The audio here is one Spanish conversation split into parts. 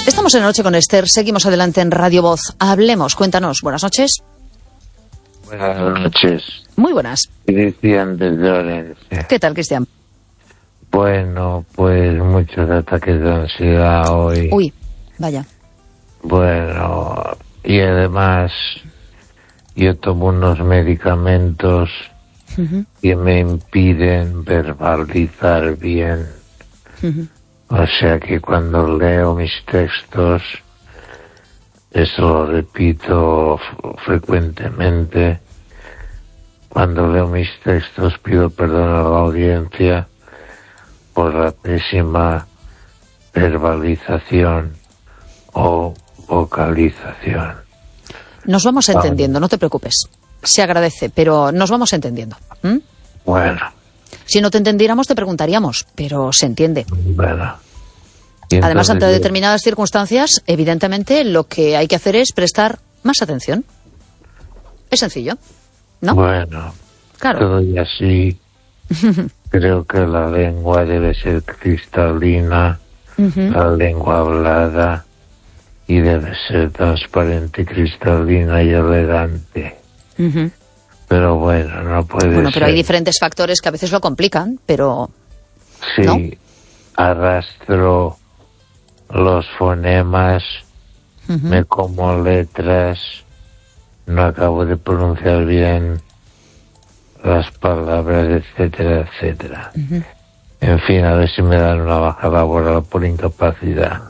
Estamos en Noche con Esther, seguimos adelante en Radio Voz. Hablemos, cuéntanos. Buenas noches. Buenas noches. Muy buenas. Cristian desde Orense. ¿Qué tal, Cristian? Bueno, pues muchos ataques de ansiedad hoy. Uy, vaya. Bueno, y además yo tomo unos medicamentos que me impiden verbalizar bien. O sea que cuando leo mis textos, eso lo repito frecuentemente, cuando leo mis textos pido perdón a la audiencia por la pésima verbalización o vocalización. Nos vamos entendiendo, no te preocupes. Se agradece, pero nos vamos entendiendo. Bueno. Si no te entendiéramos, te preguntaríamos, pero se entiende. Bueno. Además, ante determinadas circunstancias, evidentemente, lo que hay que hacer es prestar más atención. Es sencillo, ¿no? Bueno, claro. Todo y así, creo que la lengua debe ser cristalina, la lengua hablada, y debe ser transparente, cristalina y elegante. Pero bueno, no puede ser. Pero hay diferentes factores que a veces lo complican, pero... Sí, ¿no? Arrastro los fonemas, me como letras, no acabo de pronunciar bien las palabras, etcétera, etcétera. En fin, a ver si me dan una baja laboral por incapacidad.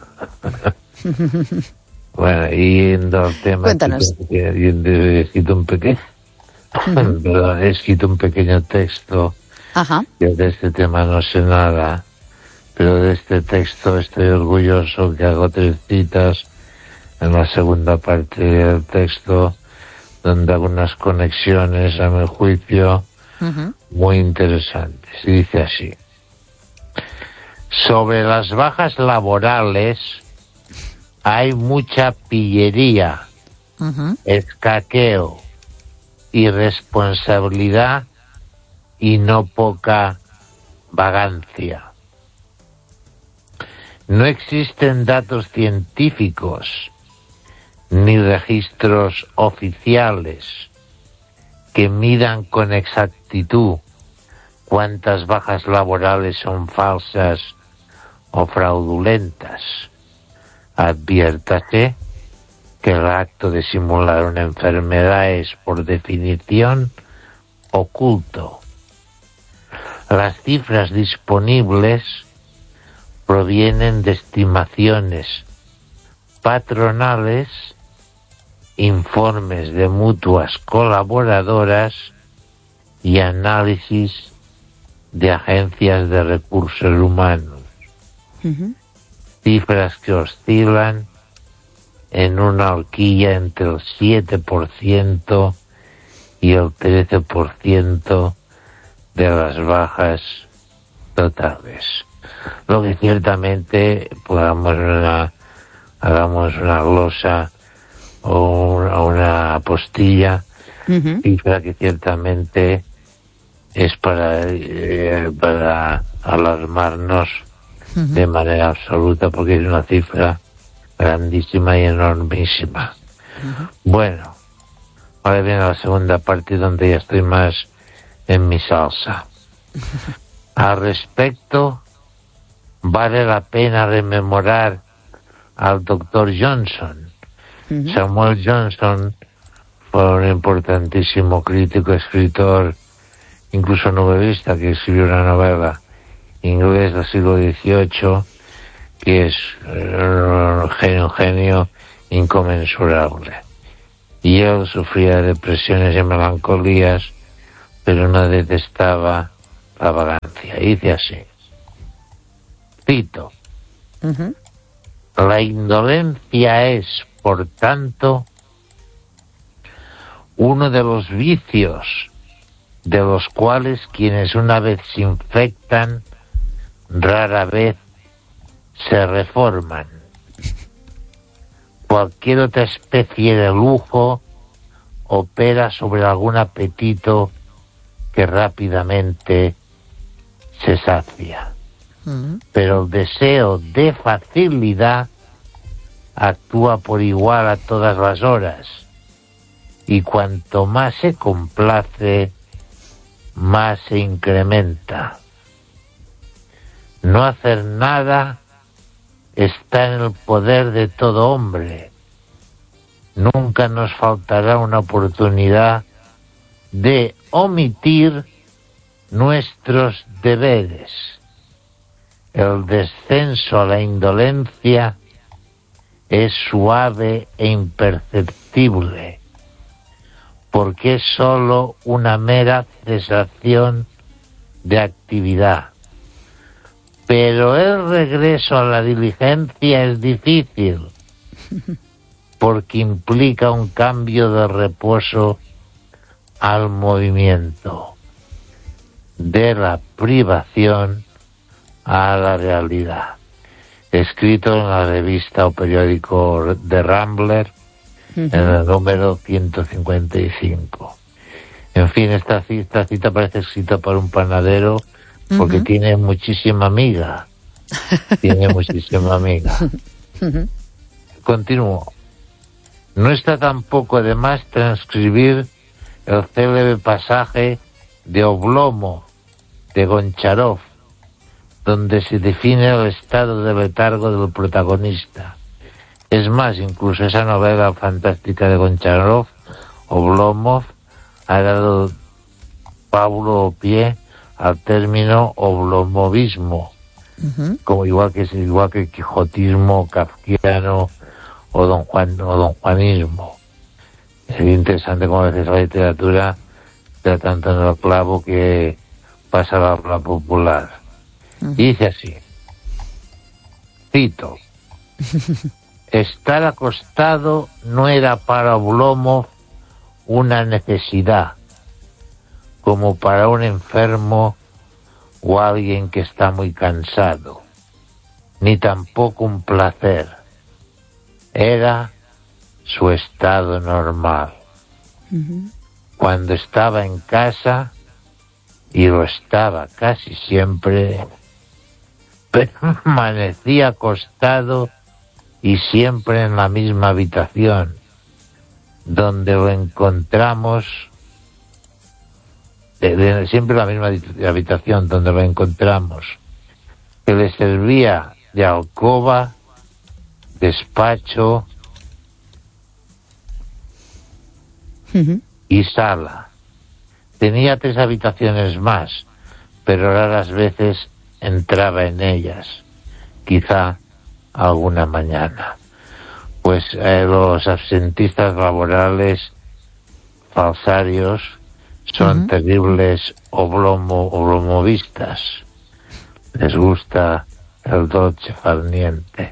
Bueno, y yendo al tema... Cuéntanos. He escrito un pequeño... Perdón, he escrito un pequeño texto. Yo de este tema no sé nada, pero de este texto estoy orgulloso, que hago 3 citas en la segunda parte del texto, donde hago unas conexiones, a mi juicio, muy interesantes. Y dice así: sobre las bajas laborales hay mucha pillería, escaqueo, irresponsabilidad y no poca vagancia. No existen datos científicos ni registros oficiales que midan con exactitud cuántas bajas laborales son falsas o fraudulentas. Adviértase que el acto de simular una enfermedad es, por definición, oculto. Las cifras disponibles provienen de estimaciones patronales, informes de mutuas colaboradoras y análisis de agencias de recursos humanos. Cifras que oscilan en una horquilla entre el 7% y el 13% de las bajas totales. Lo que ciertamente hagamos una glosa o una apostilla, cifra que ciertamente es para alarmarnos de manera absoluta, porque es una cifra grandísima y enormísima. Bueno, ahora viene la segunda parte donde ya estoy más en mi salsa. Al respecto, vale la pena rememorar al doctor Johnson. Samuel Johnson fue un importantísimo crítico, escritor, incluso novelista, que escribió una novela inglés del siglo XVIII, que es un genio inconmensurable. Y él sufría de depresiones y melancolías, pero no detestaba la vagancia. Y dice así, cito: la indolencia es, por tanto, uno de los vicios de los cuales quienes una vez se infectan rara vez se reforman. Cualquier otra especie de lujo opera sobre algún apetito que rápidamente se sacia. Pero el deseo de facilidad actúa por igual a todas las horas, y cuanto más se complace, más se incrementa. No hacer nada está en el poder de todo hombre. Nunca nos faltará una oportunidad de omitir nuestros deberes. El descenso a la indolencia es suave e imperceptible, porque es sólo una mera cesación de actividad. Pero el regreso a la diligencia es difícil, porque implica un cambio de reposo al movimiento, de la privación a la realidad. Escrito en la revista o periódico de Rambler, en el número 155. En fin, esta cita parece escrita por un panadero, porque tiene muchísima amiga. Tiene muchísima amiga. Continúo. No está tampoco de más transcribir el célebre pasaje de Oblomov, de Goncharov, donde se define el estado de letargo del protagonista. Es más, incluso esa novela fantástica de Goncharov, Oblomov, ha dado pie al término oblomovismo, como igual que quijotismo, kafkiano o don Juanismo. Es interesante como a veces la literatura da tanto en el clavo que pasa a la habla popular. Y dice así, cito: estar acostado no era para Oblomov una necesidad, como para un enfermo o alguien que está muy cansado, ni tampoco un placer. Era su estado normal. Cuando estaba en casa, y lo estaba casi siempre, permanecía acostado y siempre en la misma habitación, donde lo encontramos, siempre en la misma habitación donde lo encontramos, que le servía de alcoba, despacho y sala. Tenía 3 habitaciones más, pero raras veces entraba en ellas, quizá alguna mañana. Pues los absentistas laborales falsarios son terribles oblomovistas. Les gusta el dolce far niente.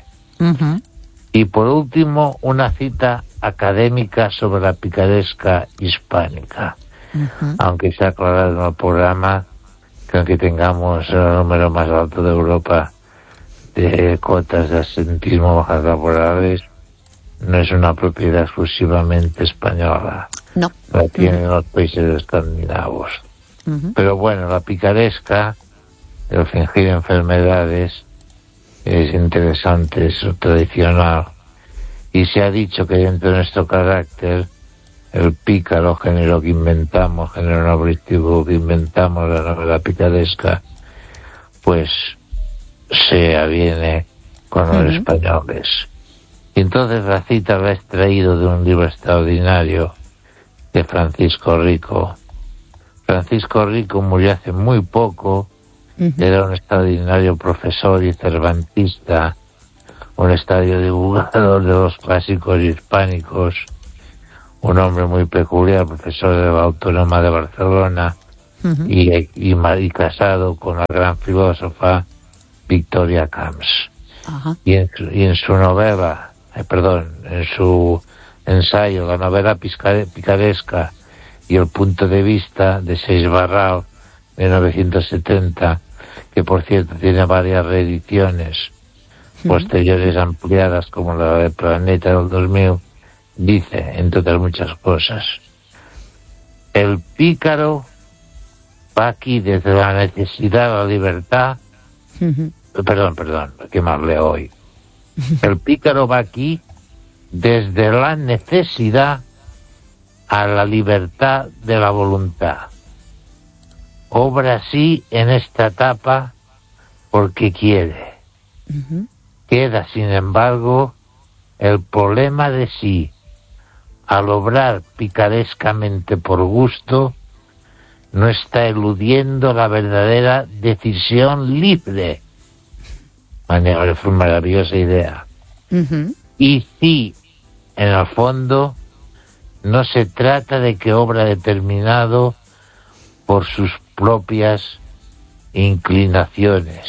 Y por último, una cita académica sobre la picaresca hispánica. Aunque se ha aclarado en el programa que aunque tengamos el número más alto de Europa de cotas de absentismo bajas laborales, no es una propiedad exclusivamente española. No. La tienen los países escandinavos. Pero bueno, la picaresca, el fingir enfermedades, es interesante, es tradicional. Y se ha dicho que dentro de nuestro carácter, el pícaro, género que inventamos, género novelístico que inventamos, la novela picaresca, pues se aviene con los españoles. Y entonces la cita la he extraído de un libro extraordinario de Francisco Rico. Francisco Rico murió hace muy poco, era un extraordinario profesor y cervantista, un extraordinario divulgador de los clásicos hispánicos, un hombre muy peculiar, profesor de la Autónoma de Barcelona, y casado con la gran filósofa Victoria Camps. Y en su novela, en su ensayo, la novela picaresca y el punto de vista de Seixbarral, 1970, que por cierto tiene varias reediciones posteriores ampliadas, como la de Planeta del 2000, dice, entre otras muchas cosas, el pícaro va aquí desde la necesidad a la libertad. Perdón, ¿qué más leo hoy? El pícaro va aquí desde la necesidad a la libertad de la voluntad. Obra así en esta etapa porque quiere. Queda, sin embargo, el problema de si, al obrar picarescamente por gusto, no está eludiendo la verdadera decisión libre. Maravillosa idea. Y si, en el fondo, no se trata de que obra determinado por sus propias inclinaciones,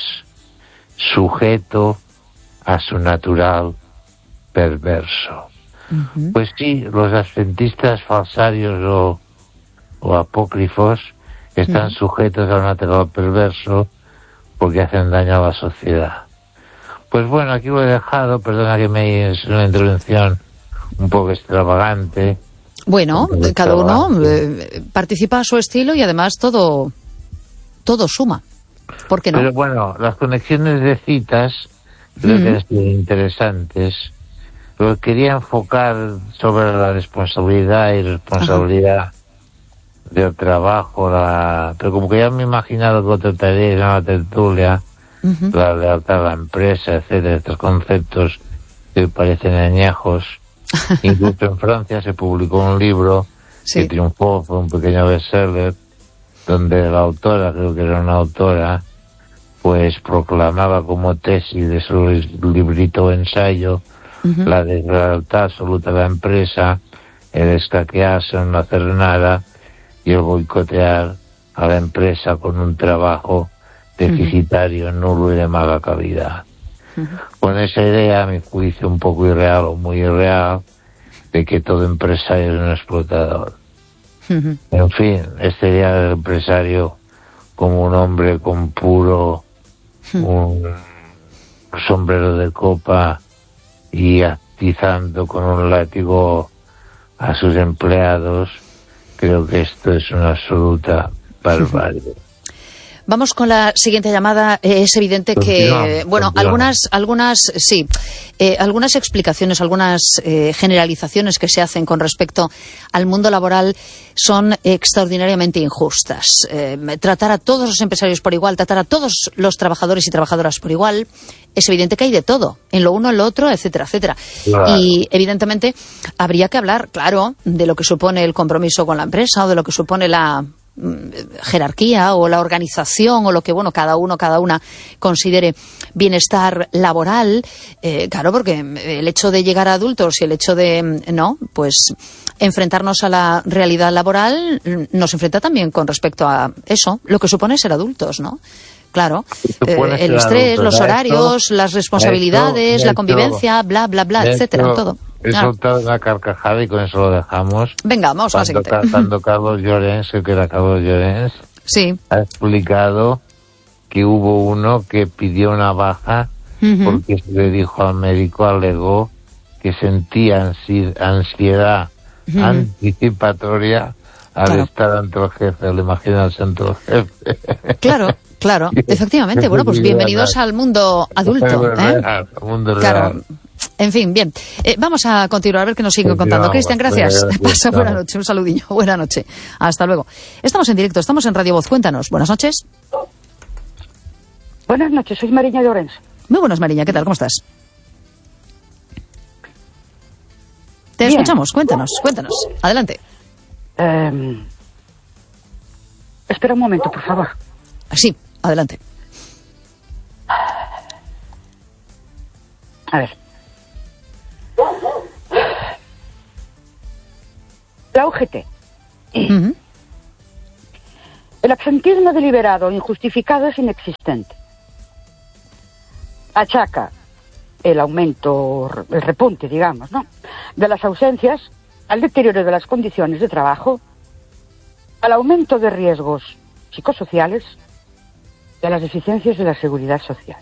sujeto a su natural perverso. Pues sí, los adventistas falsarios o apócrifos están sujetos a un natural perverso porque hacen daño a la sociedad. Pues bueno, aquí lo he dejado, perdona que es una intervención un poco extravagante. Bueno, cada uno participa a su estilo y además todo suma. ¿Por qué no? Pero bueno, las conexiones de citas creo que han sido interesantes. Lo que quería enfocar sobre la responsabilidad y responsabilidad del trabajo, pero como que ya me he imaginado que otra tarea en la tertulia, la lealtad a la empresa, etcétera, estos conceptos que parecen añejos. Incluso en Francia se publicó un libro que triunfó, fue un pequeño bestseller, donde la autora, creo que era una autora, pues proclamaba como tesis de su librito o ensayo la deslealtad absoluta de la empresa, el escaquearse, no hacer nada y el boicotear a la empresa con un trabajo deficitario, nulo y de mala calidad. Con esa idea, a mi juicio un poco irreal o muy irreal, de que todo empresario es un explotador. En fin, este día del empresario como un hombre con puro un sombrero de copa y atizando con un látigo a sus empleados, creo que esto es una absoluta barbarie. Vamos con la siguiente llamada. Es evidente que, bueno, algunas explicaciones, algunas generalizaciones que se hacen con respecto al mundo laboral son extraordinariamente injustas. Tratar a todos los empresarios por igual, tratar a todos los trabajadores y trabajadoras por igual, es evidente que hay de todo, en lo uno, en lo otro, etcétera, etcétera. Claro. Y evidentemente habría que hablar, claro, de lo que supone el compromiso con la empresa o de lo que supone la jerarquía o la organización o lo que, bueno, cada una considere bienestar laboral, claro, porque el hecho de llegar a adultos y el hecho de, pues enfrentarnos a la realidad laboral nos enfrenta también con respecto a eso, lo que supone ser adultos, ¿no? Claro, el estrés, los horarios, las responsabilidades, la convivencia, bla, bla, bla, etcétera, todo. He soltado una carcajada y con eso lo dejamos. Venga, vamos a la siguiente. Cuando Carlos Llorens, creo que era Carlos Llorens, ha explicado que hubo uno que pidió una baja porque se le dijo al médico, alegó que sentía ansiedad anticipatoria al estar ante el jefe, al imaginarse ante el jefe. Claro, efectivamente. Bueno, pues bienvenidos al mundo adulto. Al mundo real. En fin, bien. Vamos a continuar a ver qué nos siguen contando. Cristian, gracias. Pasa buena noche, un saludillo. Buena noche. Hasta luego. Estamos en directo, estamos en Radio Voz. Cuéntanos. Buenas noches. Buenas noches, soy Mariña Llorens. Muy buenas, Mariña. ¿Qué tal? ¿Cómo estás? Te escuchamos. Cuéntanos. Adelante. Espera un momento, por favor. Sí, adelante. A ver. La UGT. El absentismo deliberado o injustificado es inexistente. Achaca el aumento, el repunte, digamos, ¿no?, de las ausencias al deterioro de las condiciones de trabajo, al aumento de riesgos psicosociales y a las deficiencias de la seguridad social.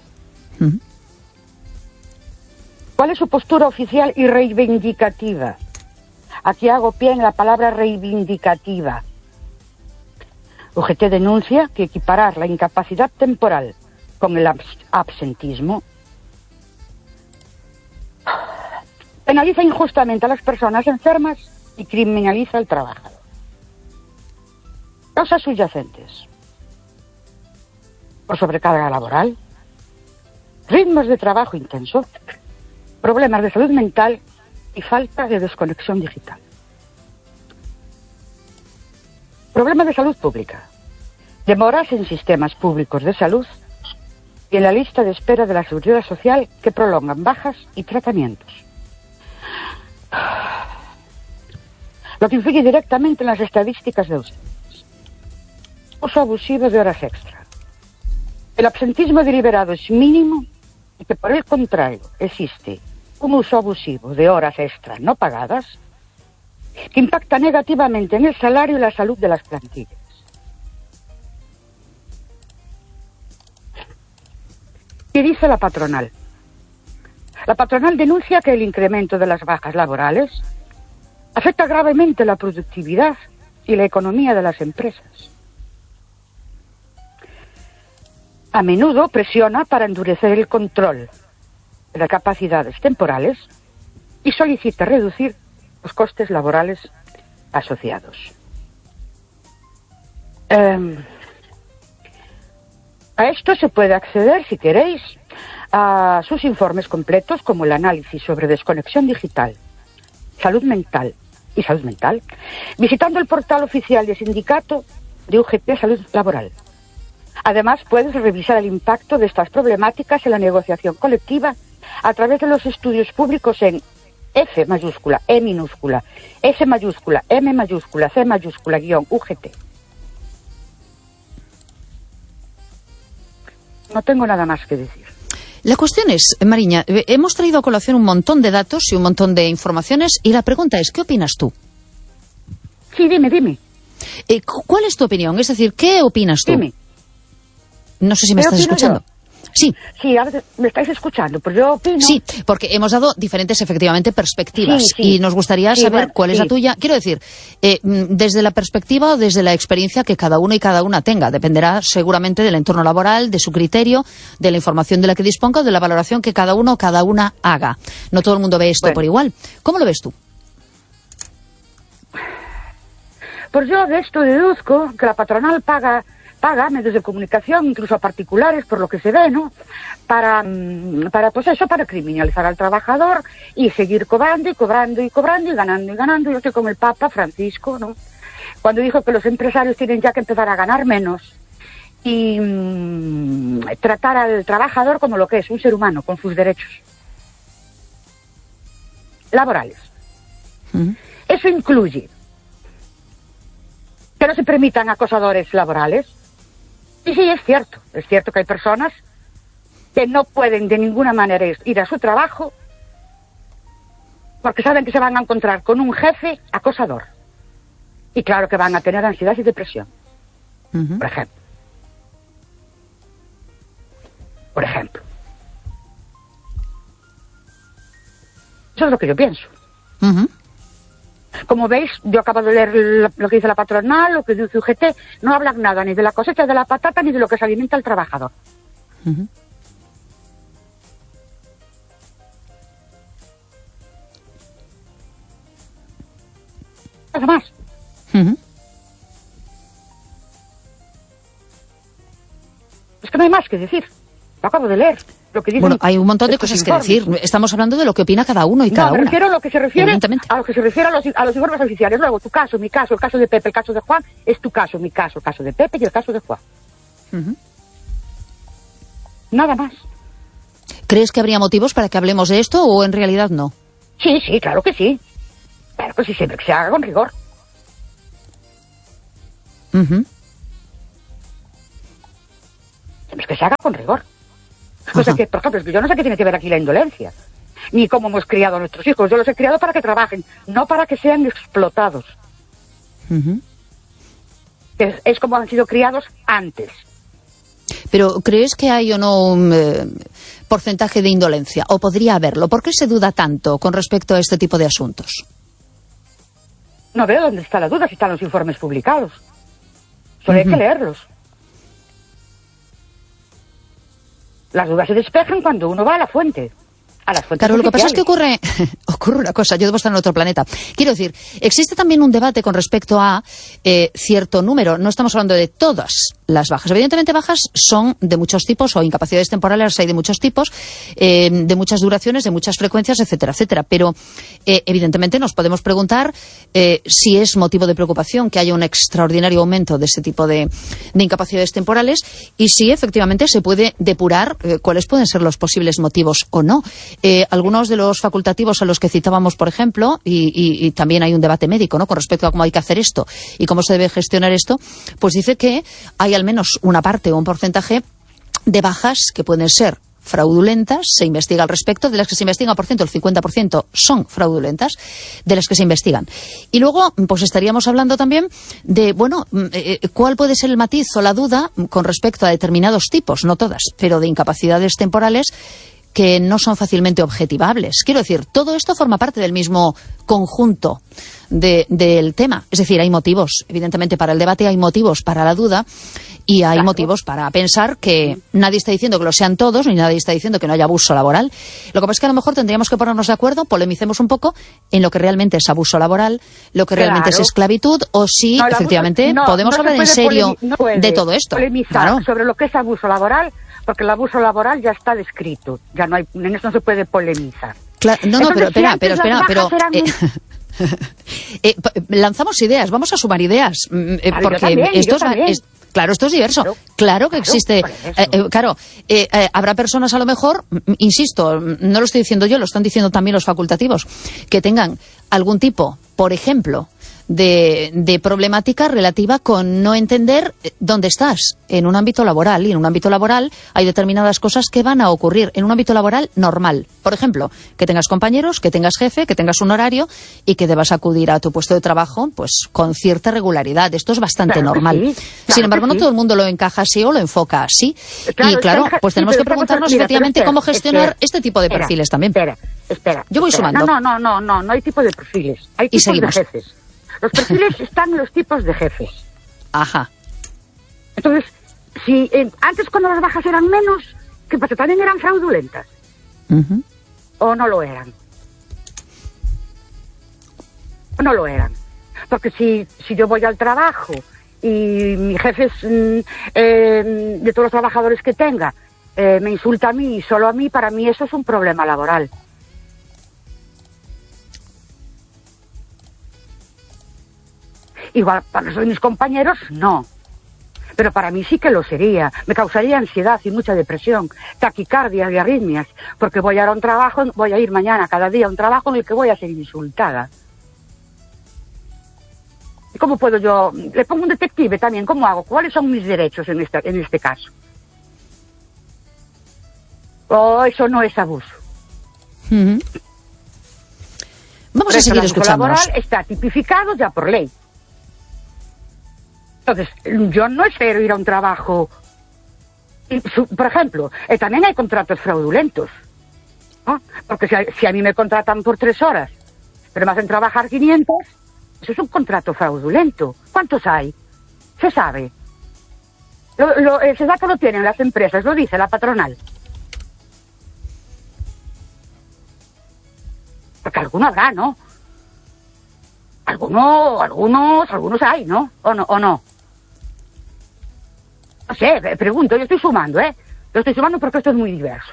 ¿Cuál es su postura oficial y reivindicativa? Aquí hago pie en la palabra reivindicativa. UGT denuncia que equiparar la incapacidad temporal con el absentismo penaliza injustamente a las personas enfermas y criminaliza al trabajador. Causas subyacentes: por sobrecarga laboral, ritmos de trabajo intenso, problemas de salud mental y falta de desconexión digital. Problemas de salud pública: demoras en sistemas públicos de salud y en la lista de espera de la Seguridad Social, que prolongan bajas y tratamientos. Lo que influye directamente en las estadísticas de ausencias. Uso abusivo de horas extra. El absentismo deliberado es mínimo y que, por el contrario, existe un uso abusivo de horas extra no pagadas que impacta negativamente en el salario y la salud de las plantillas. ¿Qué dice la patronal? La patronal denuncia que el incremento de las bajas laborales afecta gravemente la productividad y la economía de las empresas. A menudo presiona para endurecer el control de las capacidades temporales y solicita reducir los costes laborales asociados. A esto se puede acceder, si queréis, a sus informes completos, como el análisis sobre desconexión digital, salud mental y salud mental, visitando el portal oficial del sindicato de UGT Salud Laboral. Además, puedes revisar el impacto de estas problemáticas en la negociación colectiva a través de los estudios públicos en F mayúscula, E minúscula, S mayúscula, M mayúscula, C mayúscula, guión, UGT. No tengo nada más que decir. La cuestión es, Mariña, hemos traído a colación un montón de datos y un montón de informaciones y la pregunta es, ¿qué opinas tú? Sí, dime. ¿Cuál es tu opinión? Es decir, ¿qué opinas tú? Dime. No sé si me estás escuchando. Yo? Sí. Sí, ahora me estáis escuchando, pues yo opino... Sí, porque hemos dado diferentes, efectivamente, perspectivas y nos gustaría saber cuál es la tuya. Quiero decir, desde la perspectiva o desde la experiencia que cada uno y cada una tenga. Dependerá seguramente del entorno laboral, de su criterio, de la información de la que disponga o de la valoración que cada uno o cada una haga. No todo el mundo ve esto por igual. ¿Cómo lo ves tú? Pues yo de esto deduzco que la patronal paga medios de comunicación, incluso a particulares, por lo que se ve, ¿no? Para criminalizar al trabajador y seguir cobrando y ganando. Yo estoy con el Papa Francisco, ¿no? Cuando dijo que los empresarios tienen ya que empezar a ganar menos y tratar al trabajador como lo que es, un ser humano, con sus derechos laborales. Eso incluye que no se permitan acosadores laborales. Y sí, es cierto que hay personas que no pueden de ninguna manera ir a su trabajo porque saben que se van a encontrar con un jefe acosador. Y claro que van a tener ansiedad y depresión, por ejemplo. Eso es lo que yo pienso. Como veis, yo acabo de leer lo que dice la patronal, lo que dice UGT, no hablan nada ni de la cosecha de la patata ni de lo que se alimenta el trabajador. Nada más. Es que no hay más que decir. Lo acabo de leer. Lo que dicen, bueno, hay un montón de cosas que decir. Estamos hablando de lo que opina cada uno y cada una. Me refiero a lo que se refiere a los informes oficiales. Luego, tu caso, mi caso, el caso de Pepe, el caso de Juan, es tu caso, mi caso, el caso de Pepe y el caso de Juan. Nada más. ¿Crees que habría motivos para que hablemos de esto o en realidad no? Sí, claro que sí. Claro que sí, siempre que se haga con rigor. Siempre que se haga con rigor. Cosa que, por ejemplo, yo no sé qué tiene que ver aquí la indolencia, ni cómo hemos criado a nuestros hijos. Yo los he criado para que trabajen, no para que sean explotados. Es como han sido criados antes. Pero, ¿crees que hay o no un porcentaje de indolencia? ¿O podría haberlo? ¿Por qué se duda tanto con respecto a este tipo de asuntos? No veo dónde está la duda si están los informes publicados. Solo hay que leerlos. Las dudas se despejan cuando uno va a la fuente. a las fuentes Claro, lo que pasa es que oficiales. ocurre una cosa, yo debo estar en otro planeta. Quiero decir, existe también un debate con respecto a cierto número. No estamos hablando de todas las bajas. Evidentemente, bajas son de muchos tipos, o incapacidades temporales hay de muchos tipos, de muchas duraciones, de muchas frecuencias, etcétera, etcétera. Pero, evidentemente, nos podemos preguntar si es motivo de preocupación que haya un extraordinario aumento de ese tipo de incapacidades temporales y si, efectivamente, se puede depurar cuáles pueden ser los posibles motivos o no. Algunos de los facultativos a los que citábamos, por ejemplo, y también hay un debate médico, ¿no?, con respecto a cómo hay que hacer esto y cómo se debe gestionar esto, pues dice que hay al menos una parte o un porcentaje de bajas que pueden ser fraudulentas, se investiga al respecto, de las que se investigan, por ciento, el 50% son fraudulentas, de las que se investigan. Y luego, pues estaríamos hablando también de, bueno, cuál puede ser el matiz o la duda con respecto a determinados tipos, no todas, pero de incapacidades temporales que no son fácilmente objetivables. Quiero decir, todo esto forma parte del mismo conjunto del tema. Es decir, hay motivos, evidentemente, para el debate, hay motivos para la duda y hay motivos para pensar que nadie está diciendo que lo sean todos, ni nadie está diciendo que no haya abuso laboral. Lo que pasa es que a lo mejor tendríamos que ponernos de acuerdo, polemicemos un poco en lo que realmente es abuso laboral, lo que realmente es esclavitud, o si efectivamente podemos hablar en serio de todo esto. Polemizar sobre lo que es abuso laboral, porque el abuso laboral ya está descrito, ya no hay, en eso no se puede polemizar. Claro, no, entonces, pero espera. Lanzamos ideas, vamos a sumar ideas, porque claro, esto es diverso. Claro que existe. Habrá personas, a lo mejor, insisto, no lo estoy diciendo yo, lo están diciendo también los facultativos, que tengan algún tipo, por ejemplo, de problemática relativa con no entender dónde estás en un ámbito laboral. Y en un ámbito laboral hay determinadas cosas que van a ocurrir en un ámbito laboral normal. Por ejemplo, que tengas compañeros, que tengas jefe, que tengas un horario y que debas acudir a tu puesto de trabajo pues con cierta regularidad. Esto es bastante normal. Sin embargo, no todo el mundo lo encaja así o lo enfoca así. Y claro, pues tenemos que preguntarnos efectivamente cómo gestionar este tipo de perfiles también. Espera. Yo voy sumando. No hay tipo de perfiles. Hay tipos de jefes. Los perfiles están en los tipos de jefes. Ajá. Entonces, si antes cuando las bajas eran menos, ¿qué pasa? ¿También eran fraudulentas? ¿O no lo eran? ¿O no lo eran? Porque si yo voy al trabajo y mi jefe es de todos los trabajadores que tenga, me insulta a mí y solo a mí, para mí eso es un problema laboral. Igual para mis compañeros, no. Pero para mí sí que lo sería. Me causaría ansiedad y mucha depresión, taquicardia y arritmias, porque voy a ir a un trabajo, voy a ir mañana cada día a un trabajo en el que voy a ser insultada. ¿Y cómo puedo yo? Le pongo un detective también, ¿cómo hago? ¿Cuáles son mis derechos en este caso? Eso no es abuso. Vamos a seguir escuchando. El abuso laboral está tipificado ya por ley. Entonces, yo no espero ir a un trabajo. Por ejemplo, también hay contratos fraudulentos, ¿no? Porque si a mí me contratan por 3 horas, pero me hacen trabajar 500, eso es un contrato fraudulento. ¿Cuántos hay? Se sabe. Ese dato lo tienen las empresas, lo dice la patronal. Porque alguno habrá, ¿no? Algunos hay, ¿no? ¿O no? No sé, pregunto, yo estoy sumando, Lo estoy sumando porque esto es muy diverso.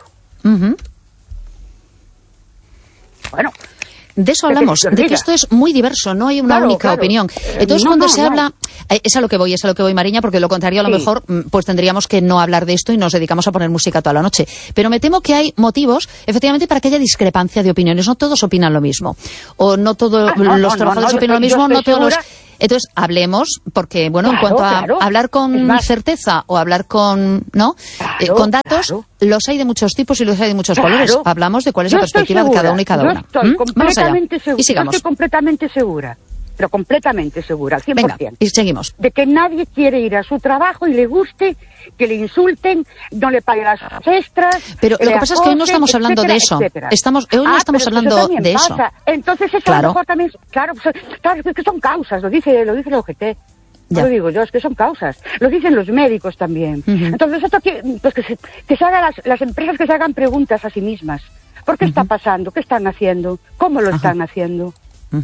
Bueno. De eso hablamos, de que esto es muy diverso, no hay una única opinión. Entonces, cuando se habla, es a lo que voy, Mariña, porque de lo contrario, a lo mejor, pues tendríamos que no hablar de esto y nos dedicamos a poner música toda la noche. Pero me temo que hay motivos, efectivamente, para que haya discrepancia de opiniones. No todos opinan lo mismo. O no todos los trabajadores opinan lo mismo, no todos los... Entonces, hablemos, porque, bueno, en cuanto a hablar con certeza o hablar con, ¿no? Con datos, los hay de muchos tipos y los hay de muchos colores. Hablamos de cuál es la perspectiva de cada uno y cada una. Vamos allá. Y sigamos. Estoy completamente segura, pero completamente segura, al 100%. Venga, y seguimos. De que nadie quiere ir a su trabajo y le guste, que le insulten, no le paguen las extras. Pero lo que pasa es que hoy no estamos hablando de eso. Hoy no estamos hablando de eso. Entonces eso a lo mejor también, claro, es que son causas, lo dice el OGT. No lo digo yo, es que son causas. Lo dicen los médicos también. Entonces esto pues que se hagan las empresas, que se hagan preguntas a sí mismas. ¿Por qué está pasando? ¿Qué están haciendo? ¿Cómo lo están haciendo?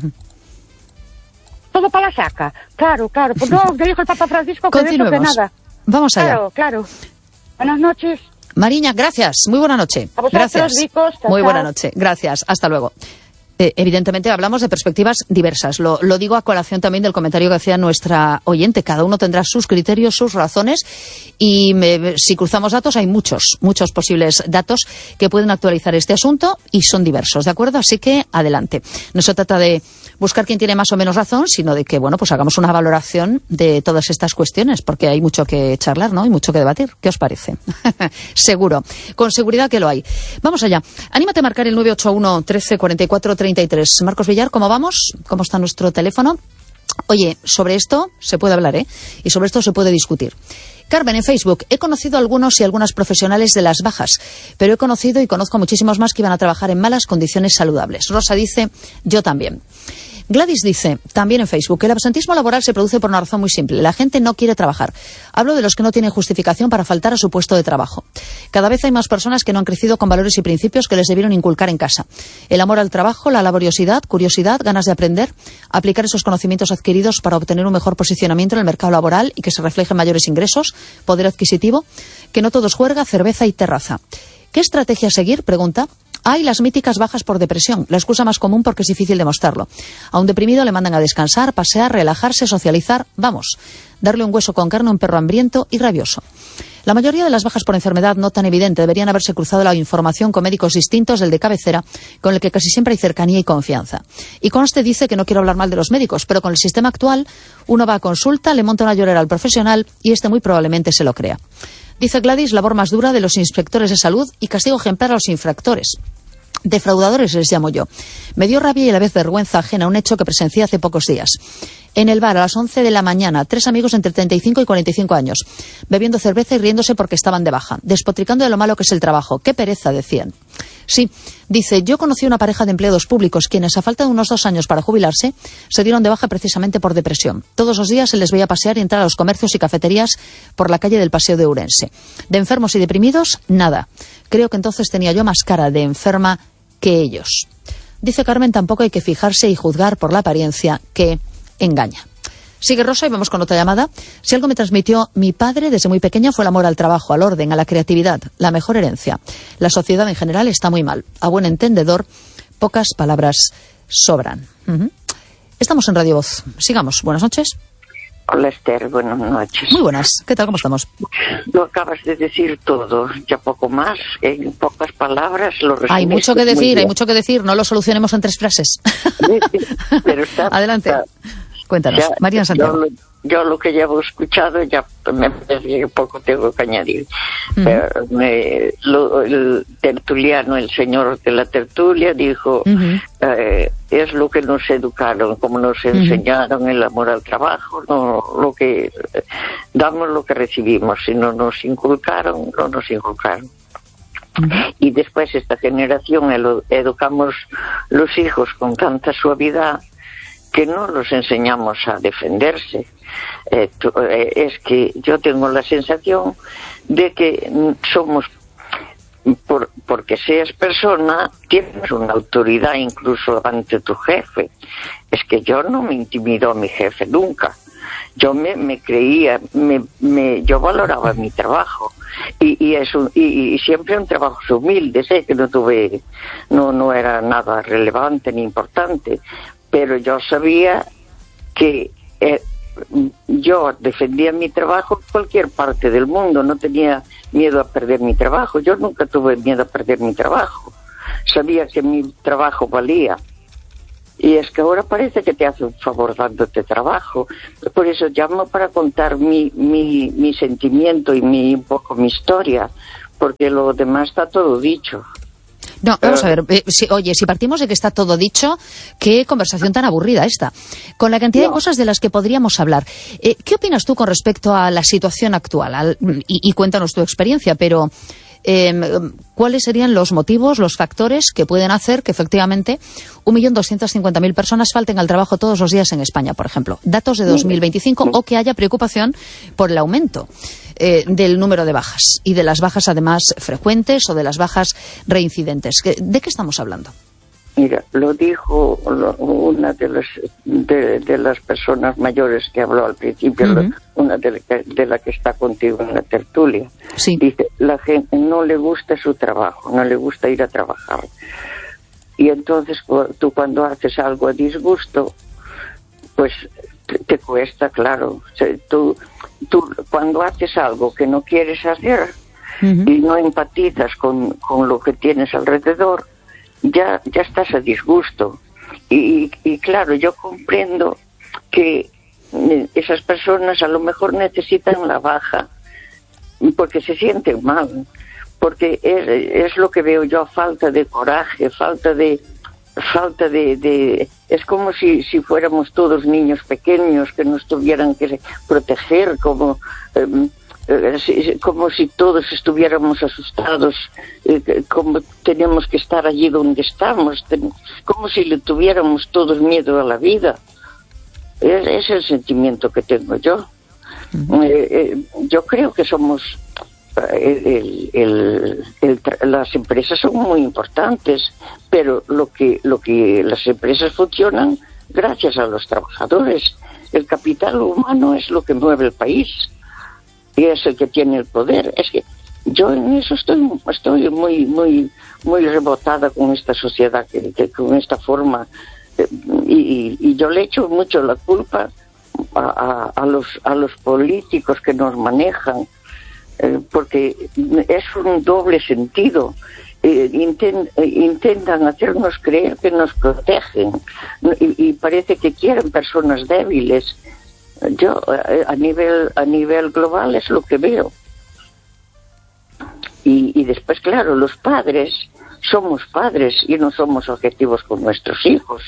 ¿Todo para la saca? Claro. Pues no, que dijo el Papa Francisco que de eso que nada. Vamos allá. Claro. Buenas noches. Mariña, gracias. Muy buena noche. A vosotros, gracias. Vicos, Muy buena noche. Gracias. Hasta luego. Evidentemente hablamos de perspectivas diversas. Lo digo a colación también del comentario que hacía nuestra oyente. Cada uno tendrá sus criterios, sus razones y si cruzamos datos hay muchos posibles datos que pueden actualizar este asunto y son diversos, ¿de acuerdo? Así que adelante. No se trata de buscar quién tiene más o menos razón, sino de que, pues hagamos una valoración de todas estas cuestiones, porque hay mucho que charlar, ¿no? Y mucho que debatir. ¿Qué os parece? Seguro. Con seguridad que lo hay. Vamos allá. Anímate a marcar el 981 13 44 33. Marcos Villar, ¿cómo vamos? ¿Cómo está nuestro teléfono? Oye, sobre esto se puede hablar, y sobre esto se puede discutir. Carmen, en Facebook, he conocido a algunos y algunas profesionales de las bajas, pero he conocido y conozco a muchísimos más que iban a trabajar en malas condiciones saludables. Rosa dice, yo también. Gladys dice, también en Facebook, que el absentismo laboral se produce por una razón muy simple. La gente no quiere trabajar. Hablo de los que no tienen justificación para faltar a su puesto de trabajo. Cada vez hay más personas que no han crecido con valores y principios que les debieron inculcar en casa. El amor al trabajo, la laboriosidad, curiosidad, ganas de aprender, aplicar esos conocimientos adquiridos para obtener un mejor posicionamiento en el mercado laboral y que se reflejen mayores ingresos, poder adquisitivo, que no todo es juerga, cerveza y terraza. ¿Qué estrategia seguir? Pregunta. Hay las míticas bajas por depresión, la excusa más común porque es difícil demostrarlo. A un deprimido le mandan a descansar, pasear, relajarse, socializar, darle un hueso con carne a un perro hambriento y rabioso. La mayoría de las bajas por enfermedad no tan evidente deberían haberse cruzado la información con médicos distintos del de cabecera, con el que casi siempre hay cercanía y confianza. Y conste dice que no quiero hablar mal de los médicos, pero con el sistema actual uno va a consulta, le monta una llorera al profesional y este muy probablemente se lo crea. Dice Gladys, labor más dura de los inspectores de salud y castigo ejemplar a los infractores. Defraudadores les llamo yo. Me dio rabia y a la vez vergüenza ajena un hecho que presencié hace pocos días. En el bar, a las 11 de la mañana, 3 amigos entre 35 y 45 años, bebiendo cerveza y riéndose porque estaban de baja, despotricando de lo malo que es el trabajo. ¡Qué pereza!, decían. Sí, dice, yo conocí una pareja de empleados públicos quienes, a falta de unos 2 años para jubilarse, se dieron de baja precisamente por depresión. Todos los días se les veía pasear y entrar a los comercios y cafeterías por la calle del Paseo de Ourense. De enfermos y deprimidos, nada. Creo que entonces tenía yo más cara de enferma que ellos. Dice Carmen, tampoco hay que fijarse y juzgar por la apariencia que engaña. Sigue Rosa y vamos con otra llamada. Si algo me transmitió mi padre desde muy pequeña fue el amor al trabajo, al orden, a la creatividad, la mejor herencia. La sociedad en general está muy mal. A buen entendedor, pocas palabras sobran. Estamos en Radio Voz. Sigamos. Buenas noches. Hola, Esther. Buenas noches. Muy buenas. ¿Qué tal? ¿Cómo estamos? Lo acabas de decir todo. Ya poco más. En pocas palabras lo resumiste. Hay mucho que decir. No lo solucionemos en 3 frases. Pero Adelante. Cuéntanos, Mariana Santiago. Yo lo que llevo escuchado ya me parece que poco tengo que añadir. Pero el tertuliano, el señor de la tertulia dijo, es lo que nos educaron, como nos enseñaron el amor al trabajo, no lo que damos lo que recibimos, si no nos inculcaron, no nos inculcaron. Y después esta generación educamos los hijos con tanta suavidad que no los enseñamos a defenderse. Es que yo tengo la sensación de que somos, porque seas persona, tienes una autoridad incluso ante tu jefe. Es que yo no me intimidó a mi jefe nunca. Yo me creía, yo valoraba mi trabajo y siempre un trabajo humilde, sé que no era nada relevante ni importante, pero yo sabía que yo defendía mi trabajo en cualquier parte del mundo, no tenía miedo a perder mi trabajo. Yo nunca tuve miedo a perder mi trabajo, sabía que mi trabajo valía. Y es que ahora parece que te hace un favor dándote trabajo. Por eso llamo para contar mi sentimiento y un poco mi historia, porque lo demás está todo dicho. No, vamos a ver, si partimos de que está todo dicho, qué conversación tan aburrida esta, con la cantidad de cosas de las que podríamos hablar. ¿Qué opinas tú con respecto a la situación actual? Y cuéntanos tu experiencia, pero ¿cuáles serían los motivos, los factores que pueden hacer que efectivamente 1.250.000 personas falten al trabajo todos los días en España, por ejemplo? Datos de 2025, o que haya preocupación por el aumento. del número de bajas y de las bajas además frecuentes o de las bajas reincidentes. ¿De qué estamos hablando? Mira, lo dijo una de las personas mayores que habló al principio, una de la que está contigo en la tertulia. Sí. Dice, la gente no le gusta su trabajo, no le gusta ir a trabajar. Y entonces tú cuando haces algo a disgusto, pues te cuesta, claro. O sea, tú cuando haces algo que no quieres hacer y no empatizas con lo que tienes alrededor, ya estás a disgusto. Y claro, yo comprendo que esas personas a lo mejor necesitan la baja porque se sienten mal, porque es lo que veo yo, falta de coraje, falta de es como si fuéramos todos niños pequeños que nos tuvieran que proteger, como si todos estuviéramos asustados, como tenemos que estar allí donde estamos, como si le tuviéramos todos miedo a la vida. Es el sentimiento que tengo yo. Yo creo que somos las empresas son muy importantes, pero lo que las empresas funcionan gracias a los trabajadores. El capital humano es lo que mueve el país y es el que tiene el poder. Es que yo en eso estoy muy rebotada con esta sociedad, con esta forma, y yo le echo mucho la culpa a los políticos que nos manejan, porque es un doble sentido. Intentan hacernos creer que nos protegen y parece que quieren personas débiles. Yo a nivel global es lo que veo. Y después, claro, los padres somos padres y no somos objetivos con nuestros hijos.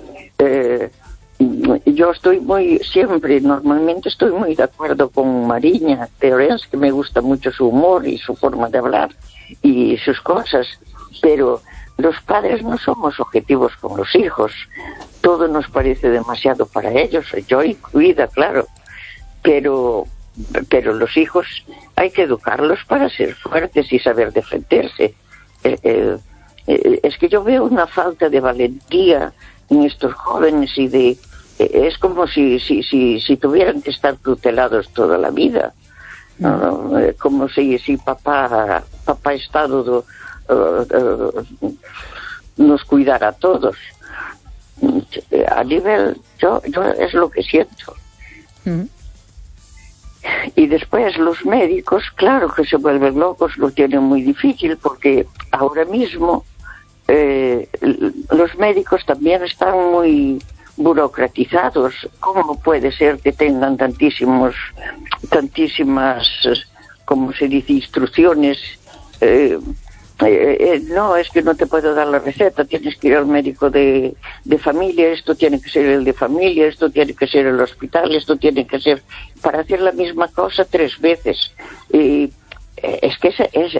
Yo normalmente estoy muy de acuerdo con Mariña Teorens, que me gusta mucho su humor y su forma de hablar y sus cosas, pero los padres no somos objetivos con los hijos. Todo nos parece demasiado para ellos, yo incluida, claro, pero los hijos hay que educarlos para ser fuertes y saber defenderse. Es que yo veo una falta de valentía en estos jóvenes y es como si tuvieran que estar tutelados toda la vida, ¿no? Como si papá Estado nos cuidara a todos. A nivel yo es lo que siento. Y después los médicos, claro que se vuelven locos, lo tienen muy difícil porque ahora mismo los médicos también están muy burocratizados. ¿Cómo puede ser que tengan tantísimas, como se dice, instrucciones? No, es que no te puedo dar la receta, tienes que ir al médico de familia, esto tiene que ser el de familia, esto tiene que ser el hospital, esto tiene que ser para hacer la misma cosa 3 veces. Es que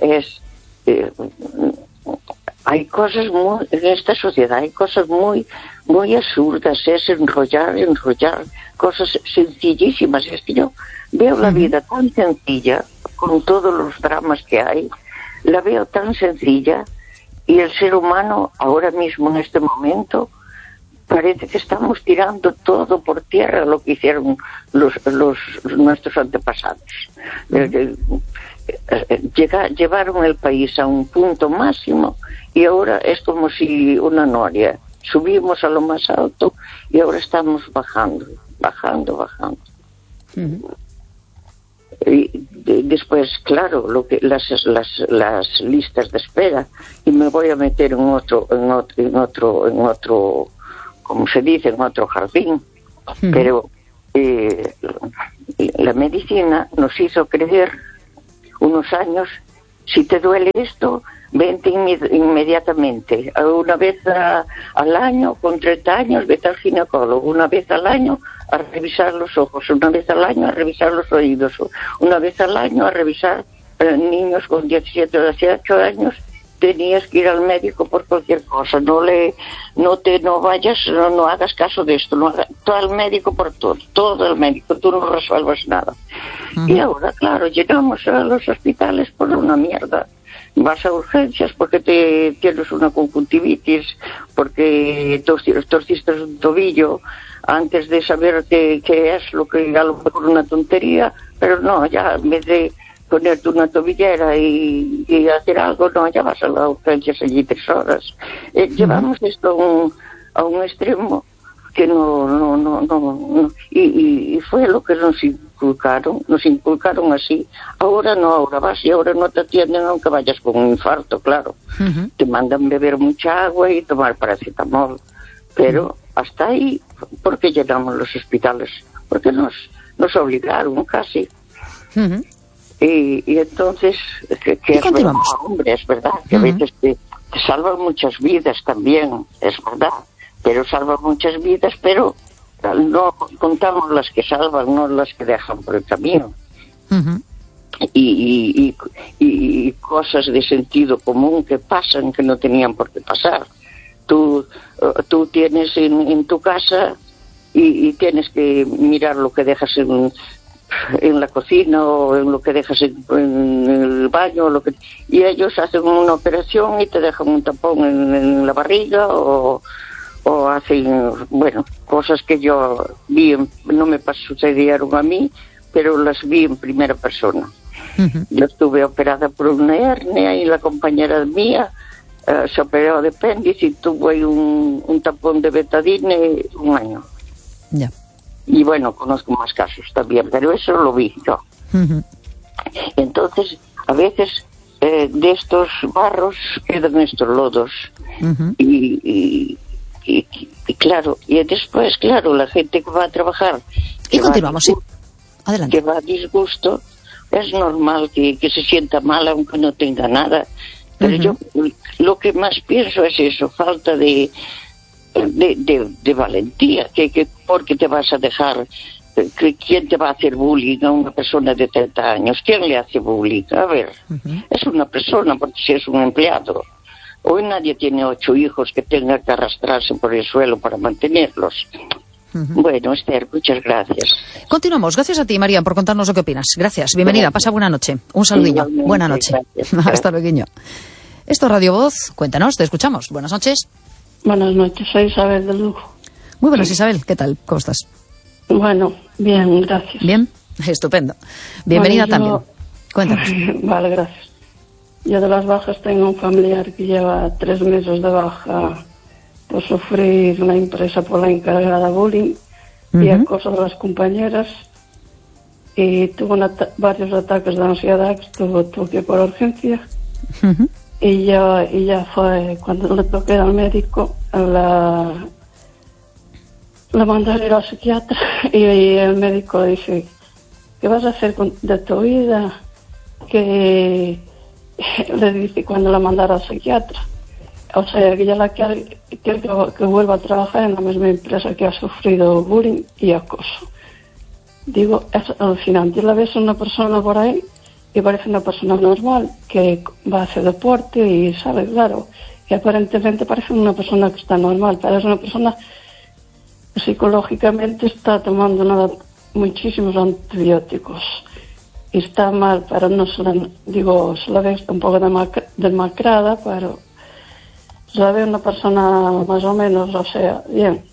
hay cosas en esta sociedad, hay cosas muy absurdas, es enrollar cosas sencillísimas. Es que yo veo la vida tan sencilla, con todos los dramas que hay, la veo tan sencilla, y el ser humano ahora mismo, en este momento, parece que estamos tirando todo por tierra lo que hicieron nuestros antepasados. Llevaron el país a un punto máximo y ahora es como si una noria. Subimos a lo más alto y ahora estamos bajando. Y después, claro, las listas de espera, y me voy a meter en otro, como se dice, en otro jardín, pero la medicina nos hizo creer unos años, si te duele esto, vente inmediatamente, una vez al año, con 30 años, vete al ginecólogo, una vez al año a revisar los ojos, una vez al año a revisar los oídos, una vez al año a revisar niños con 17 o 18 años tenías que ir al médico por cualquier cosa. No hagas caso de esto, tú al médico por todo al médico, tú no resuelvas nada. Y ahora, claro, llegamos a los hospitales por una mierda. Vas a urgencias porque tienes una conjuntivitis, porque torciste un tobillo, antes de saber qué es lo que a lo mejor una tontería, pero no, ya en vez de ponerte una tobillera y hacer algo, no, ya vas a las urgencias allí 3 horas. Llevamos esto a un extremo que no, y fue lo que nos inculcaron así. Ahora vas y ahora no te atienden aunque vayas con un infarto, claro. Te mandan beber mucha agua y tomar paracetamol, pero hasta ahí, porque llenamos los hospitales, porque nos obligaron casi. Y entonces, que es verdad, hombre, es verdad, que a veces te salvan muchas vidas también, es verdad, pero salvan muchas vidas, pero no contamos las que salvan, no las que dejan por el camino. Y cosas de sentido común que pasan, que no tenían por qué pasar. Tú tienes en tu casa y tienes que mirar lo que dejas en la cocina o en lo que dejas en el baño, y ellos hacen una operación y te dejan un tampón en la barriga o hacen, bueno, cosas que yo vi, no me sucedieron a mí, pero las vi en primera persona. Yo estuve operada por una hernia y la compañera mía se operó de apéndice y tuvo ahí un tampón de betadine 1 año. Ya. Y bueno, conozco más casos también, pero eso lo vi yo. Entonces, a veces de estos barros quedan estos lodos. Y claro, y después, claro, la gente que va a trabajar... Y continuamos, sí. Adelante. Que va a disgusto, es normal que se sienta mal aunque no tenga nada. Pero yo lo que más pienso es eso, falta de valentía, que porque te vas a dejar, ¿quién te va a hacer bullying a una persona de 30 años? ¿Quién le hace bullying? A ver, es una persona, porque si es un empleado. Hoy nadie tiene 8 hijos que tenga que arrastrarse por el suelo para mantenerlos. Bueno, Esther, muchas gracias. Continuamos. Gracias a ti, María, por contarnos lo que opinas. Gracias. Bienvenida. Pasa buena noche. Un saludillo. Buena noche. Hasta luego. Esto es Radio Voz. Cuéntanos, te escuchamos. Buenas noches. Buenas noches, soy Isabel de Lugo. Muy buenas, Isabel. ¿Qué tal? ¿Cómo estás? Bueno, bien, gracias. Bien, estupendo. Bienvenida también. Cuéntanos. Vale, gracias. Yo de las bajas tengo un familiar que lleva 3 meses de baja por sufrir una empresa por la encargada bullying y acoso de las compañeras, y tuvo varios ataques de ansiedad, tuvo que ir por urgencia. Y ya fue, cuando le toqué al médico, la mandaron ir al psiquiatra y el médico dice, ¿qué vas a hacer de tu vida? Que le dice cuando la mandara al psiquiatra. O sea, que ella la quiere que vuelva a trabajar en la misma empresa que ha sufrido bullying y acoso. Digo, es alucinante. Y la ves una persona por ahí y parece una persona normal, que va a hacer deporte y sabe, claro, que aparentemente parece una persona que está normal, pero es una persona que psicológicamente está tomando muchísimos antibióticos y está mal, pero no se la, se la ve un poco demacrada, pero se la ve una persona más o menos, o sea, bien.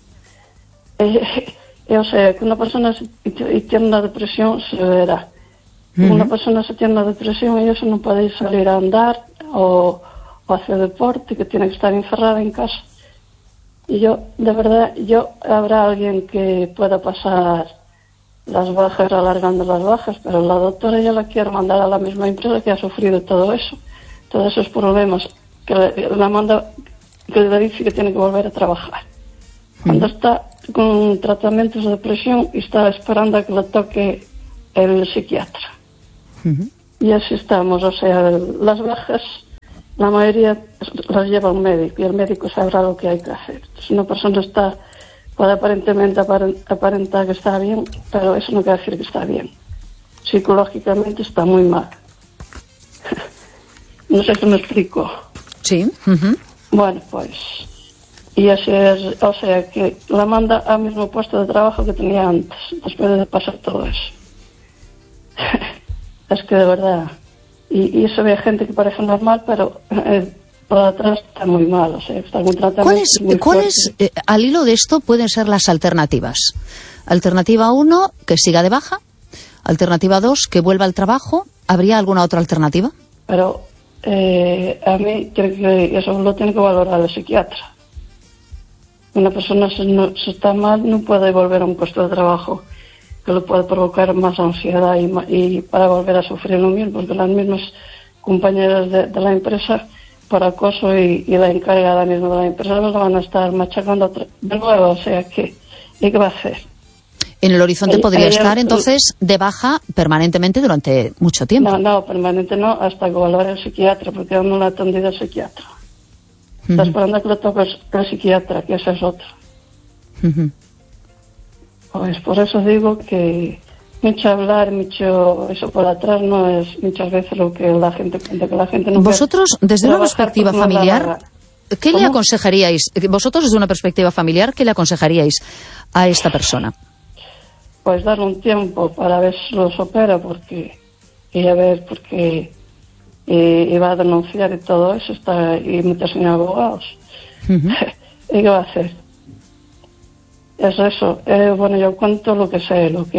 O sea, que una persona tiene una depresión se verá. Una persona se tiene una depresión y eso no puede salir a andar o hacer deporte, que tiene que estar encerrada en casa. Y yo, de verdad, habrá alguien que pueda pasar las bajas, alargando las bajas, pero la doctora ya la quiere mandar a la misma empresa que ha sufrido todo eso, todos esos problemas, que la manda, que le dice que tiene que volver a trabajar. Cuando está con tratamientos de depresión y está esperando a que le toque el psiquiatra. Y así estamos, o sea, las bajas, la mayoría las lleva un médico y el médico sabrá lo que hay que hacer. Si una persona puede aparentemente aparentar que está bien, pero eso no quiere decir que está bien. Psicológicamente está muy mal. No sé si me explico. Sí. Bueno, pues... Y así es, o sea, que la manda al mismo puesto de trabajo que tenía antes, después de pasar todo eso. Es que de verdad... Y eso ve gente que parece normal, pero por atrás está muy mal, o sea, está muy tratamiento. ¿Cuáles, al hilo de esto, pueden ser las alternativas? Alternativa 1, que siga de baja. Alternativa 2, que vuelva al trabajo. ¿Habría alguna otra alternativa? Pero a mí creo que eso lo tiene que valorar el psiquiatra. Una persona si está mal no puede volver a un puesto de trabajo que le puede provocar más ansiedad y para volver a sufrir lo mismo, porque las mismas compañeras de la empresa por acoso y la encargada misma de la empresa lo van a estar machacando de nuevo, o sea que ¿y qué va a hacer? En el horizonte podría estar entonces de baja permanentemente durante mucho tiempo. No, permanente no, hasta que valore el psiquiatra, porque aún no lo ha atendido el psiquiatra. Está esperando a que lo toque el psiquiatra, que ese es otro. Pues por eso digo que mucho hablar, mucho eso por atrás no es muchas veces lo que la gente cuenta, que la gente no. Vosotros, desde una perspectiva familiar, ¿qué le aconsejaríais? Vosotros, desde una perspectiva familiar, ¿qué le aconsejaríais a esta persona? Pues darle un tiempo para ver si lo supera, porque y a ver, porque va a denunciar y todo eso, y muchos señores abogados. ¿Y qué va a hacer? Es eso. Bueno, yo cuento lo que sé, lo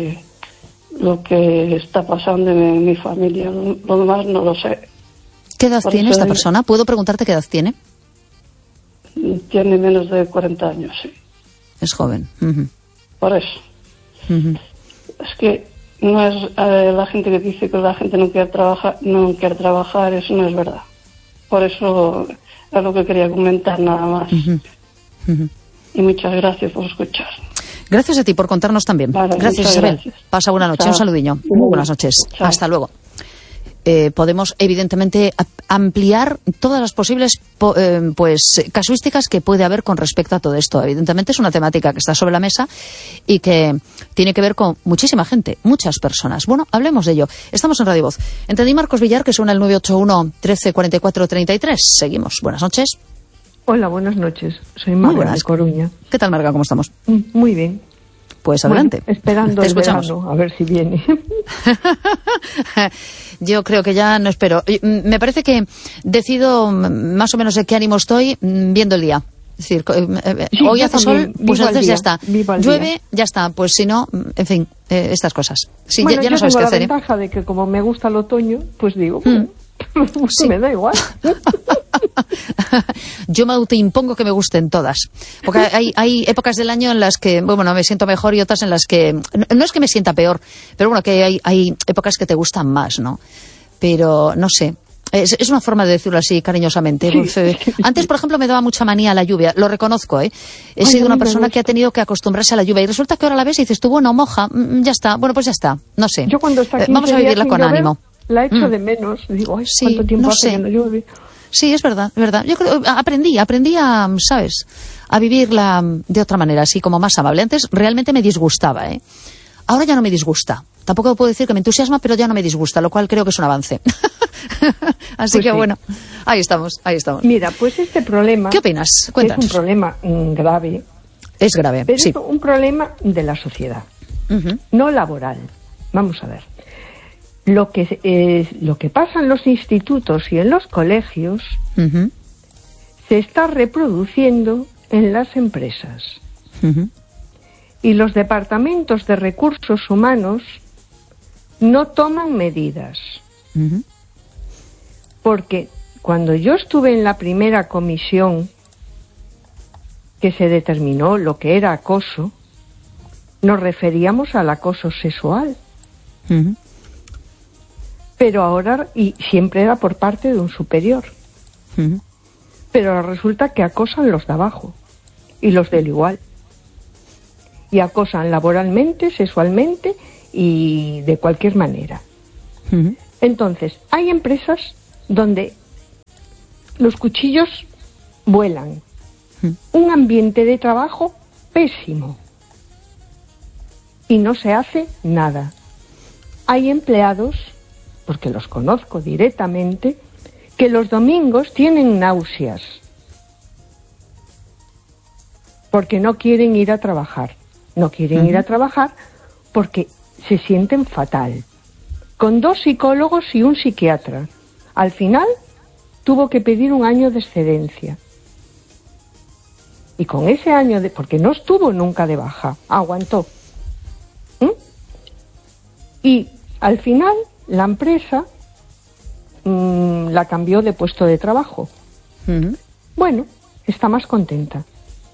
que está pasando en mi familia. Lo demás no lo sé. ¿Qué edad tiene esta persona? ¿Puedo preguntarte qué edad tiene? Tiene menos de 40 años, sí. Es joven. Por eso. Es que no es la gente que dice que la gente no quiere trabajar, eso no es verdad. Por eso es lo que quería comentar, nada más. Y muchas gracias por escuchar. Gracias a ti por contarnos también. Vale, gracias, Isabel. Gracias. Pasa buena noche. Chao. Un saludiño. Muy buenas noches. Chao. Hasta luego. Podemos, evidentemente, ampliar todas las posibles casuísticas que puede haber con respecto a todo esto. Evidentemente es una temática que está sobre la mesa y que tiene que ver con muchísima gente, muchas personas. Bueno, hablemos de ello. Estamos en Radio Voz. Entendí Marcos Villar, que suena el 981 13 44 33. Seguimos. Buenas noches. Hola, buenas noches. Soy Marga de Coruña. ¿Qué tal, Marga? ¿Cómo estamos? Muy bien. Pues adelante. Bueno, esperando el verano, a ver si viene. Yo creo que ya no espero. Me parece que decido más o menos de qué ánimo estoy viendo el día. Es decir, hoy hace sol, pues entonces ya está. Llueve, ya está. Pues si no, en fin, estas cosas. Sí, bueno, ya no sabes qué hacer. Yo tengo la ventaja de que como me gusta el otoño, pues digo, sí. Me da igual. Yo me autoimpongo que me gusten todas, porque hay épocas del año en las que, bueno, me siento mejor y otras en las que, no es que me sienta peor, pero bueno, que hay épocas que te gustan más, ¿no? Pero, no sé, es una forma de decirlo así cariñosamente. Sí. Antes, por ejemplo, me daba mucha manía la lluvia, lo reconozco, He sido una persona que ha tenido que acostumbrarse a la lluvia y resulta que ahora la ves y dices tú, bueno, moja, ya está, bueno, pues ya está, no sé. Yo cuando está vamos a vivirla con ánimo. La echo de menos, digo, ay, sí, cuánto tiempo no hace sé. que no llueve. Sí, es verdad, es verdad. Yo creo, aprendí a, ¿sabes?, a vivirla de otra manera, así como más amable. Antes realmente me disgustaba, Ahora ya no me disgusta. Tampoco puedo decir que me entusiasma, pero ya no me disgusta, lo cual creo que es un avance. Así pues que sí. Bueno, ahí estamos. Mira, pues este problema... ¿Qué opinas? Cuéntanos. Es un problema grave. Es grave, pero sí. Es un problema de la sociedad, no laboral. Vamos a ver. Lo que pasa en los institutos y en los colegios se está reproduciendo en las empresas. Y los departamentos de recursos humanos no toman medidas. Porque cuando yo estuve en la primera comisión que se determinó lo que era acoso, nos referíamos al acoso sexual. Pero ahora, y siempre era por parte de un superior, pero ahora resulta que acosan los de abajo y los del igual, y acosan laboralmente, sexualmente y de cualquier manera. Entonces, hay empresas donde los cuchillos vuelan, un ambiente de trabajo pésimo y no se hace nada. Hay empleados, porque los conozco directamente, que los domingos tienen náuseas porque no quieren ir a trabajar. No quieren ir a trabajar porque se sienten fatal. Con 2 psicólogos y un psiquiatra. Al final tuvo que pedir un año de excedencia. Y con ese año porque no estuvo nunca de baja, aguantó. Y al final la empresa la cambió de puesto de trabajo. Bueno, está más contenta.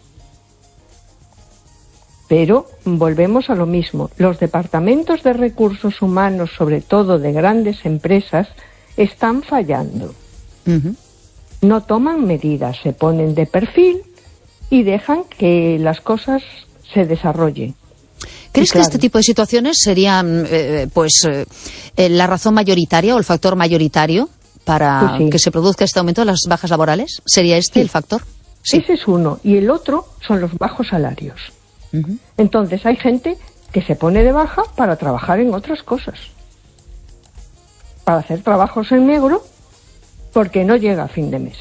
Pero volvemos a lo mismo. Los departamentos de recursos humanos, sobre todo de grandes empresas, están fallando. No toman medidas, se ponen de perfil y dejan que las cosas se desarrollen. ¿Crees que este tipo de situaciones serían la razón mayoritaria o el factor mayoritario para que se produzca este aumento de las bajas laborales? ¿Sería este el factor? Sí. Ese es uno. Y el otro son los bajos salarios. Entonces hay gente que se pone de baja para trabajar en otras cosas. Para hacer trabajos en negro porque no llega a fin de mes.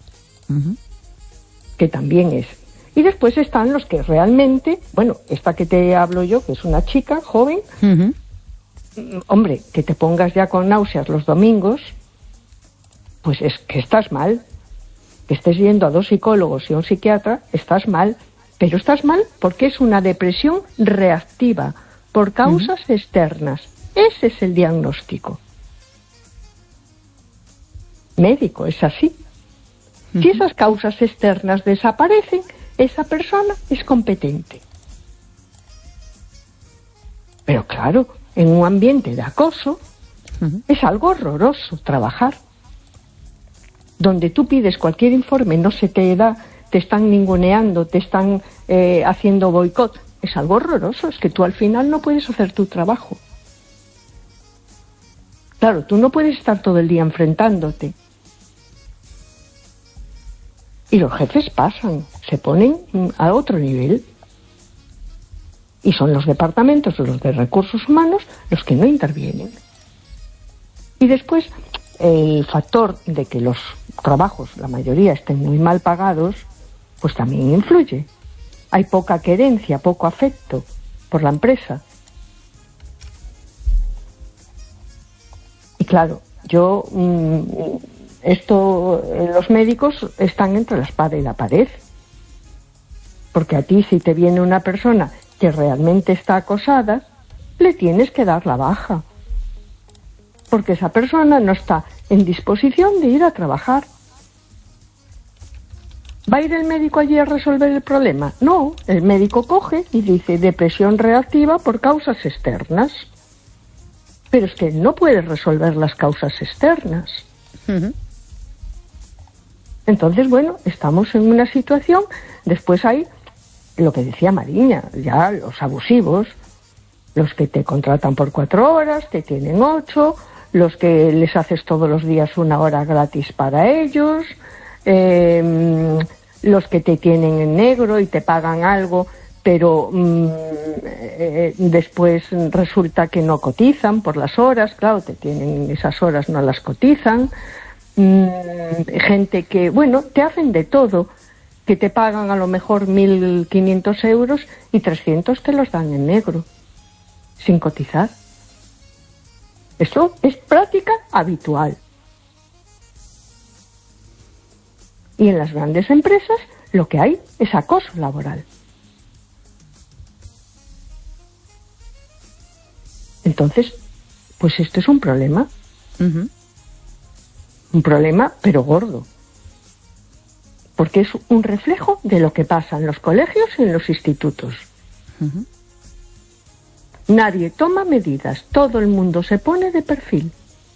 Que también es. Y después están los que realmente, bueno, esta que te hablo yo, que es una chica joven, hombre, que te pongas ya con náuseas los domingos, pues es que estás mal. Que estés yendo a 2 psicólogos y a un psiquiatra, estás mal. Pero estás mal porque es una depresión reactiva por causas externas. Ese es el diagnóstico médico, es así. Si esas causas externas desaparecen, esa persona es competente. Pero claro, en un ambiente de acoso es algo horroroso trabajar. Donde tú pides cualquier informe, no se te da, te están ninguneando, te están haciendo boicot. Es algo horroroso, es que tú al final no puedes hacer tu trabajo. Claro, tú no puedes estar todo el día enfrentándote. Y los jefes pasan, se ponen a otro nivel. Y son los departamentos, los de recursos humanos, los que no intervienen. Y después, el factor de que los trabajos, la mayoría, estén muy mal pagados, pues también influye. Hay poca querencia, poco afecto por la empresa. Y claro, los médicos están entre la espada y la pared. Porque a ti, si te viene una persona que realmente está acosada, le tienes que dar la baja. Porque esa persona no está en disposición de ir a trabajar. ¿Va a ir el médico allí a resolver el problema? No, el médico coge y dice depresión reactiva por causas externas. Pero es que no puede resolver las causas externas. Entonces, bueno, estamos en una situación, después hay lo que decía Mariña, ya los abusivos, los que te contratan por 4 horas, te tienen 8, los que les haces todos los días 1 hora gratis para ellos, los que te tienen en negro y te pagan algo, pero después resulta que no cotizan por las horas, claro, te tienen esas horas, no las cotizan. Gente que, bueno, te hacen de todo, que te pagan a lo mejor 1.500 euros y 300 te los dan en negro, sin cotizar. Eso es práctica habitual. Y en las grandes empresas lo que hay es acoso laboral. Entonces, pues esto es un problema. Un problema, pero gordo. Porque es un reflejo de lo que pasa en los colegios y en los institutos. Nadie toma medidas, todo el mundo se pone de perfil.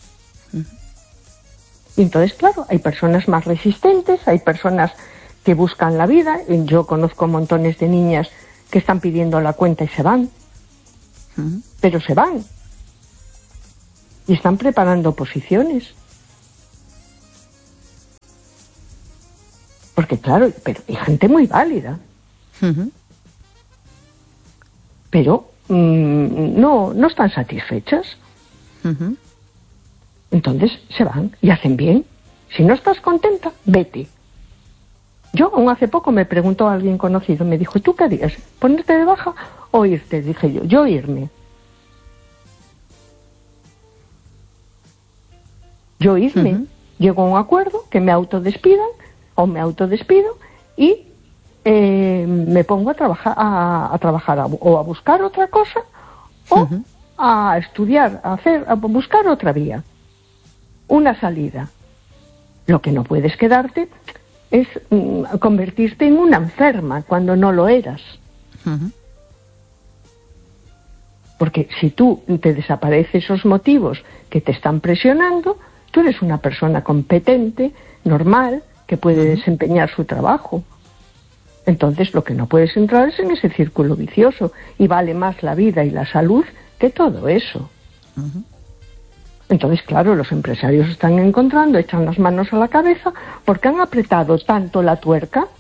Y entonces, claro, hay personas más resistentes, hay personas que buscan la vida. Yo conozco montones de niñas que están pidiendo la cuenta y se van. Pero se van. Y están preparando oposiciones. Porque claro, pero hay gente muy válida. Pero no están satisfechas. Entonces se van y hacen bien. Si no estás contenta, vete. Yo, aún hace poco, me preguntó alguien conocido, me dijo, ¿tú qué harías? ¿Ponerte de baja o irte? Dije yo irme. Yo irme. Llego a un acuerdo que me autodespidan o me autodespido y me pongo a trabajar o a buscar otra cosa o a estudiar, a buscar otra vía, una salida. Lo que no puedes quedarte es convertirte en una enferma cuando no lo eras. Porque si tú te desaparecen esos motivos que te están presionando, tú eres una persona competente, normal, que puede desempeñar su trabajo. Entonces lo que no puedes entrar es en ese círculo vicioso, y vale más la vida y la salud que todo eso. Entonces, claro, los empresarios están encontrando, echan las manos a la cabeza porque han apretado tanto la tuerca